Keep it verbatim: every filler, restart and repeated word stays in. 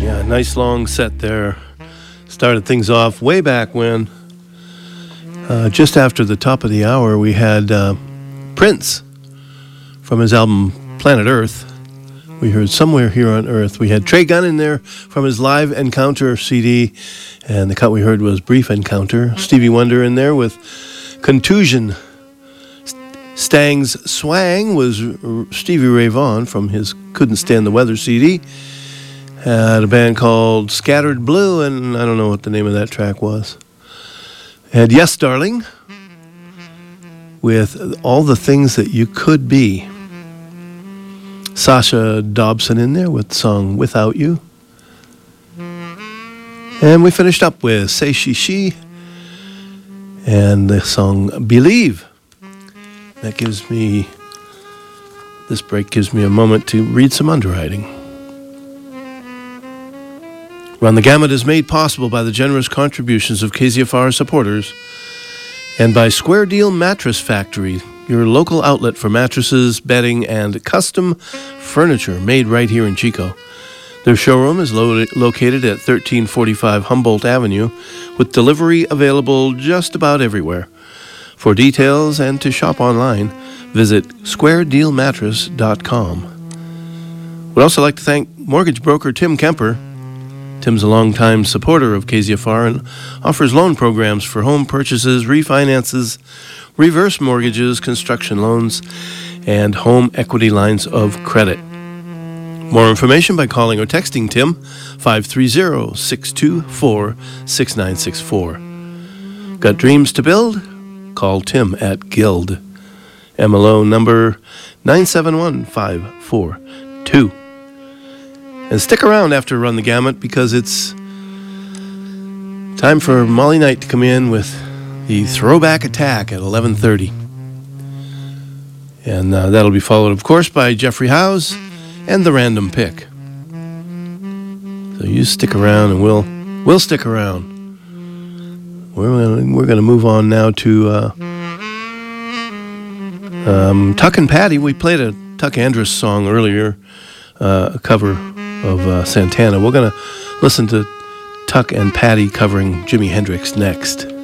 Yeah, nice long set there. Started things off way back when, uh, just after the top of the hour, we had uh, Prince from his album Planet Earth. We heard Somewhere Here on Earth. We had Trey Gunn in there from his Live Encounter C D, and the cut we heard was Brief Encounter. Stevie Wonder in there with Contusion. Stang's Swang was Stevie Ray Vaughan from his Couldn't Stand the Weather C D. Had a band called Scattered Blue, and I don't know what the name of that track was. Had Yes Darling with All the Things That You Could Be. Sasha Dobson in there with the song Without You. And we finished up with Say She She and the song Believe. That gives me, this break gives me a moment to read some underwriting. Run the Gamut is made possible by the generous contributions of K Z F R supporters and by Square Deal Mattress Factory, your local outlet for mattresses, bedding, and custom furniture made right here in Chico. Their showroom is lo- located at thirteen forty-five Humboldt Avenue, with delivery available just about everywhere. For details and to shop online, visit square deal mattress dot com. We'd also like to thank mortgage broker Tim Kemper. Tim's a longtime supporter of K Z F R and offers loan programs for home purchases, refinances, reverse mortgages, construction loans, and home equity lines of credit. More information by calling or texting Tim, five three zero, six two four, six nine six four. Got dreams to build? Call Tim at Guild. M L O number nine seven one five four two. And stick around after Run the Gamut, because it's time for Molly Knight to come in with the Throwback Attack at eleven thirty. And uh, that'll be followed, of course, by Jeffrey House and the Random Pick. So you stick around, and we'll we'll stick around. We're gonna, we're going to move on now to uh, um, Tuck and Patty. We played a Tuck Andrus song earlier, uh, a cover of uh, Santana. We're going to listen to Tuck and Patty covering Jimi Hendrix next.